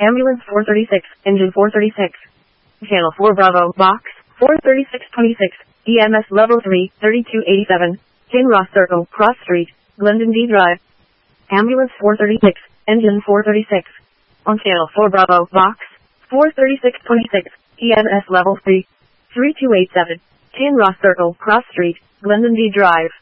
Ambulance 436, Engine 436. Channel 4 Bravo, Box 43626, EMS Level 3, 3287, Kinross Circle, Cross Street, Glendon D Drive. Ambulance 436, Engine 436. On Channel 4 Bravo, Box 43626, EMS Level 3, 3287, Kinross Circle, Cross Street, Glendon D Drive.